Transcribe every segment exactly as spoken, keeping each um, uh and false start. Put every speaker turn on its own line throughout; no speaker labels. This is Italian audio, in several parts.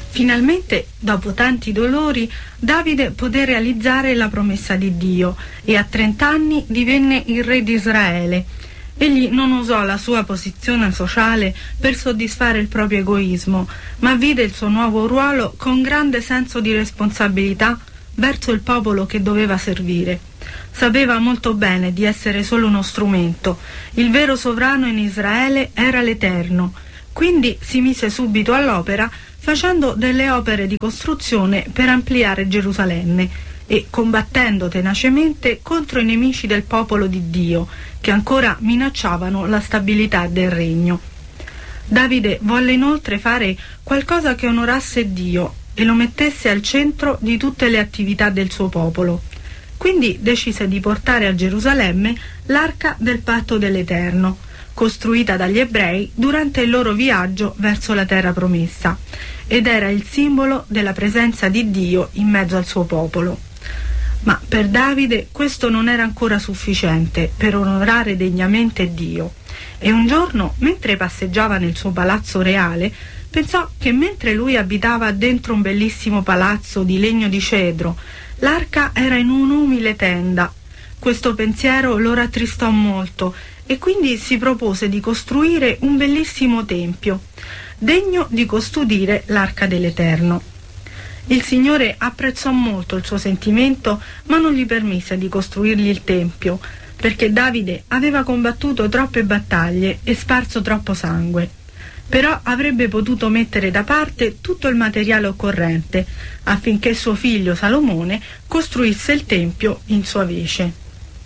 Finalmente, dopo tanti dolori, Davide poté realizzare la promessa di Dio e a trent'anni divenne il re di Israele. Egli non usò la sua posizione sociale per soddisfare il proprio egoismo, ma vide il suo nuovo ruolo con grande senso di responsabilità verso il popolo che doveva servire. Sapeva molto bene di essere solo uno strumento. Il vero sovrano in Israele era l'Eterno. Quindi si mise subito all'opera facendo delle opere di costruzione per ampliare Gerusalemme e combattendo tenacemente contro i nemici del popolo di Dio, che ancora minacciavano la stabilità del regno. Davide volle inoltre fare qualcosa che onorasse Dio e lo mettesse al centro di tutte le attività del suo popolo. Quindi decise di portare a Gerusalemme l'arca del patto dell'Eterno, costruita dagli ebrei durante il loro viaggio verso la terra promessa, ed era il simbolo della presenza di Dio in mezzo al suo popolo. Ma per Davide questo non era ancora sufficiente per onorare degnamente Dio, e un giorno, mentre passeggiava nel suo palazzo reale, pensò che mentre lui abitava dentro un bellissimo palazzo di legno di cedro, l'arca era in un'umile tenda. Questo pensiero lo rattristò molto e quindi si propose di costruire un bellissimo tempio, degno di custodire l'arca dell'Eterno. Il Signore apprezzò molto il suo sentimento, ma non gli permise di costruirgli il tempio, perché Davide aveva combattuto troppe battaglie e sparso troppo sangue. Però avrebbe potuto mettere da parte tutto il materiale occorrente, affinché suo figlio Salomone costruisse il tempio in sua vece.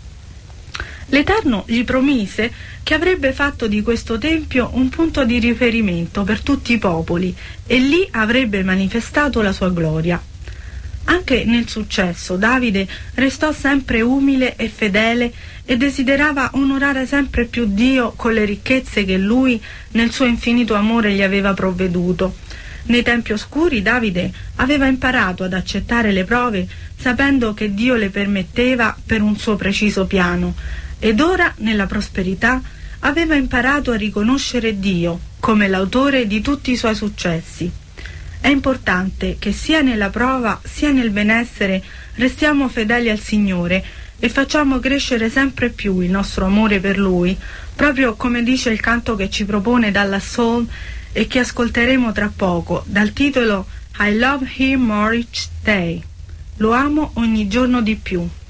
L'Eterno gli promise che avrebbe fatto di questo tempio un punto di riferimento per tutti i popoli e lì avrebbe manifestato la sua gloria. Anche nel successo Davide restò sempre umile e fedele e desiderava onorare sempre più Dio con le ricchezze che lui nel suo infinito amore gli aveva provveduto. Nei tempi oscuri Davide aveva imparato ad accettare le prove sapendo che Dio le permetteva per un suo preciso piano, ed ora nella prosperità aveva imparato a riconoscere Dio come l'autore di tutti i suoi successi. È importante che sia nella prova sia nel benessere restiamo fedeli al Signore e facciamo crescere sempre più il nostro amore per Lui, proprio come dice il canto che ci propone dalla Soul e che ascolteremo tra poco, dal titolo I Love Him More Each Day. Lo amo ogni giorno di più.